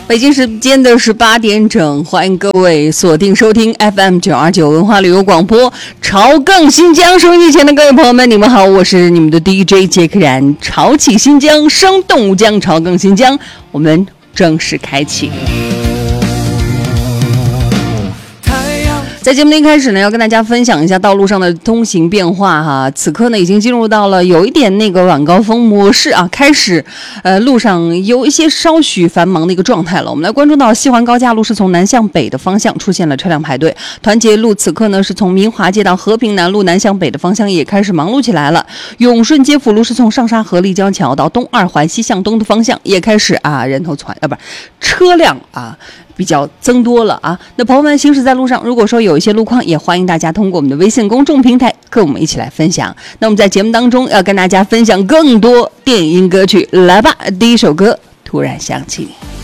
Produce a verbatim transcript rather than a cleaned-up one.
北京时间的是八点整，欢迎各位锁定收听 F M 九二九文化旅游广播潮更新疆。收音机前的各位朋友们，你们好，我是你们的 D J 杰克然。潮起新疆，生动无疆，潮更新疆，我们正式开启。在节目的一开始呢，要跟大家分享一下道路上的通行变化哈。此刻呢，已经进入到了有一点那个晚高峰模式啊，开始，呃，路上有一些稍许繁忙的一个状态了。我们来关注到西环高架路是从南向北的方向出现了车辆排队，团结路此刻呢是从明华街到和平南路南向北的方向也开始忙碌起来了。永顺街辅路是从上沙河立交桥到东二环西向东的方向也开始啊人头攒啊不是车辆啊。比较增多了啊！那朋友们行驶在路上，如果说有一些路况，也欢迎大家通过我们的微信公众平台跟我们一起来分享。那我们在节目当中要跟大家分享更多电音歌曲，来吧！第一首歌突然想起你。